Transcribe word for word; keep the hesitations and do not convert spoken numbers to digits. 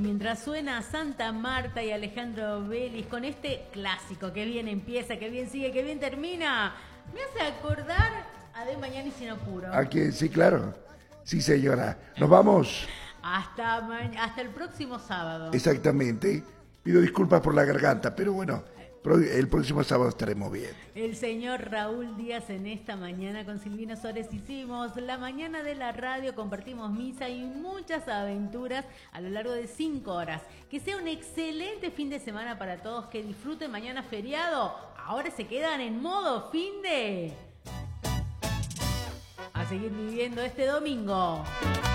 mientras suena Santa Marta y Alejandro Vélez con este clásico, que bien empieza, que bien sigue, que bien termina, me hace acordar a De Mañana y Sin Apuro. ¿A quién? Sí, claro. Sí, señora. Nos vamos. Hasta, ma- hasta el próximo sábado. Exactamente. Pido disculpas por la garganta, pero bueno, pro- el próximo sábado estaremos bien. El señor Raúl Díaz en esta mañana con Silvina Suárez hicimos la mañana de la radio, compartimos misa y muchas aventuras a lo largo de cinco horas. Que sea un excelente fin de semana para todos, que disfruten mañana feriado. Ahora se quedan en modo fin de... A seguir viviendo este domingo.